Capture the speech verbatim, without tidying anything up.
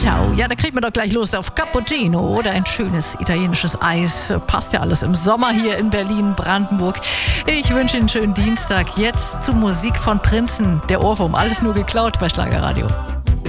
Ciao. Ja, da kriegt man doch gleich Lust auf Cappuccino oder ein schönes italienisches Eis. Passt ja alles im Sommer hier in Berlin, Brandenburg. Ich wünsche Ihnen einen schönen Dienstag. Jetzt zu Musik von Prinzen, der Ohrwurm. Alles nur geklaut bei Schlagerradio.